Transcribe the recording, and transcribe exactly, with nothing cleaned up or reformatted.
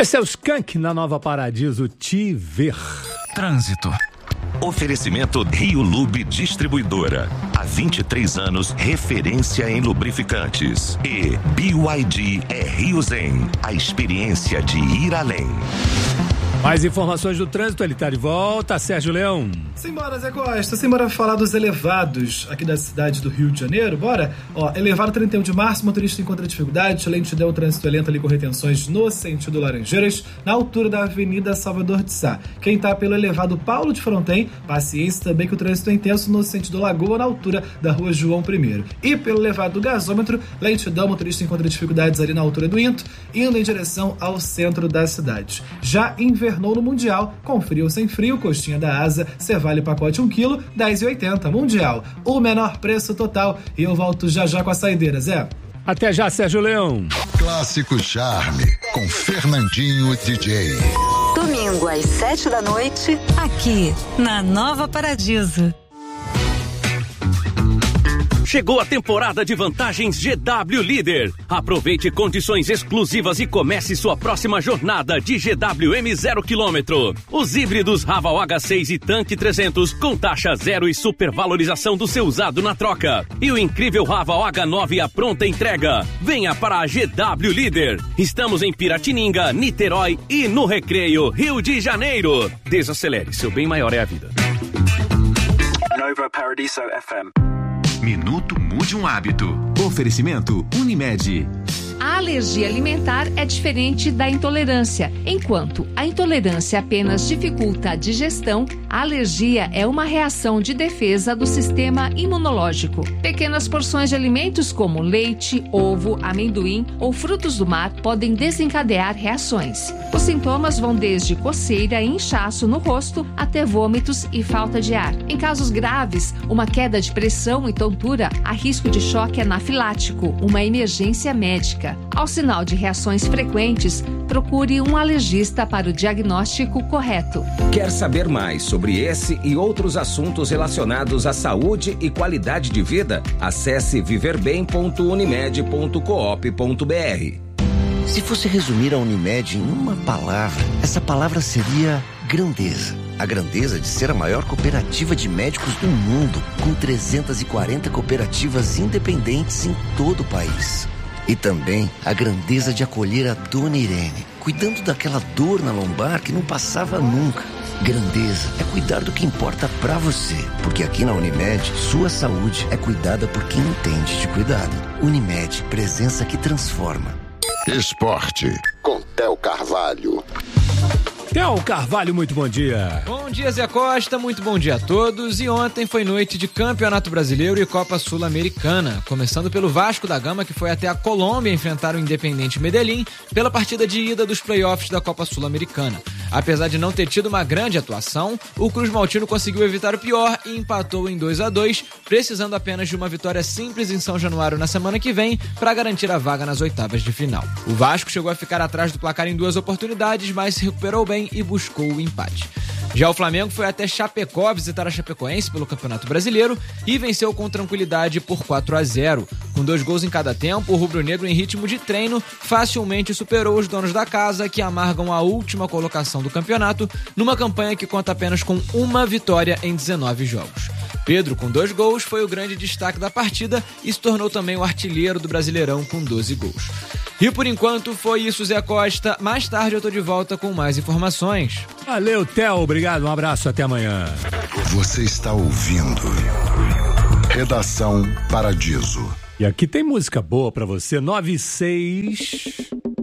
Esse é o Skank na Nova Paradiso Te Ver. Trânsito. Oferecimento Rio Lube Distribuidora. Há vinte e três anos, referência em lubrificantes. E B Y D é Rio Zen, a experiência de ir além. Mais informações do trânsito, ele está de volta. Sérgio Leão. Simbora, Zé Costa. Simbora falar dos elevados aqui da cidade do Rio de Janeiro. Bora? Ó, elevado trinta e um de março, motorista encontra dificuldade, lentidão, trânsito lento ali com retenções no sentido Laranjeiras, na altura da Avenida Salvador de Sá. Quem tá pelo elevado Paulo de Fronten, paciência também que o trânsito é intenso no sentido Lagoa, na altura da rua João I. E pelo elevado Gasômetro, lentidão, motorista encontra dificuldades ali na altura do Into, indo em direção ao centro da cidade. Já invernou no Mundial, com frio ou sem frio, coxinha da Asa, Cevale pacote um quilo, dez reais e oitenta centavos. Mundial, o menor preço total. E eu volto já já com a saideira, Zé. Até já, Sérgio Leão. Clássico Charme, com Fernandinho D J. Domingo às sete da noite, aqui na Nova Paradiso. Chegou a temporada de vantagens G W Líder. Aproveite condições exclusivas e comece sua próxima jornada de G W M zero quilômetro. Os híbridos Raval H seis e Tanque trezentos com taxa zero e supervalorização do seu usado na troca. E o incrível Raval H nove à pronta entrega. Venha para a G W Líder. Estamos em Piratininga, Niterói e no Recreio, Rio de Janeiro. Desacelere, seu bem maior é a vida. Nova Paradiso F M. Minuto Mude um Hábito. Oferecimento Unimed. A alergia alimentar é diferente da intolerância. Enquanto a intolerância apenas dificulta a digestão, a alergia é uma reação de defesa do sistema imunológico. Pequenas porções de alimentos como leite, ovo, amendoim ou frutos do mar podem desencadear reações. Os sintomas vão desde coceira e inchaço no rosto até vômitos e falta de ar. Em casos graves, uma queda de pressão e tontura, há risco de choque anafilático, uma emergência médica. Ao sinal de reações frequentes, procure um alergista para o diagnóstico correto. Quer saber mais sobre esse e outros assuntos relacionados à saúde e qualidade de vida? Acesse viver bem ponto unimed ponto coop ponto br. Se fosse resumir a Unimed em uma palavra, essa palavra seria grandeza. A grandeza de ser a maior cooperativa de médicos do mundo, com trezentas e quarenta cooperativas independentes em todo o país. E também a grandeza de acolher a Dona Irene, cuidando daquela dor na lombar que não passava nunca. Grandeza é cuidar do que importa pra você, porque aqui na Unimed, sua saúde é cuidada por quem entende de cuidado. Unimed, presença que transforma. Esporte, com Theo Carvalho. Theo Carvalho, muito bom dia. Bom dia, Zé Costa, muito bom dia a todos. E ontem foi noite de Campeonato Brasileiro e Copa Sul-Americana, começando pelo Vasco da Gama, que foi até a Colômbia enfrentar o Independiente Medellín pela partida de ida dos playoffs da Copa Sul-Americana. Apesar de não ter tido uma grande atuação, o Cruz Maltino conseguiu evitar o pior e empatou em dois a dois, precisando apenas de uma vitória simples em São Januário na semana que vem para garantir a vaga nas oitavas de final. O Vasco chegou a ficar atrás do placar em duas oportunidades, mas se recuperou bem e buscou o empate. Já o Flamengo foi até Chapecó visitar a Chapecoense pelo Campeonato Brasileiro e venceu com tranquilidade por quatro a zero. Com dois gols em cada tempo, o rubro-negro em ritmo de treino facilmente superou os donos da casa, que amargam a última colocação do campeonato numa campanha que conta apenas com uma vitória em dezenove jogos. Pedro, com dois gols, foi o grande destaque da partida e se tornou também o artilheiro do Brasileirão com doze gols. E por enquanto foi isso, Zé Costa. Mais tarde eu tô de volta com mais informações. Valeu, Theo. Obrigado. Um abraço. Até amanhã. Você está ouvindo Redação Paradiso. E aqui tem música boa pra você. nove e seis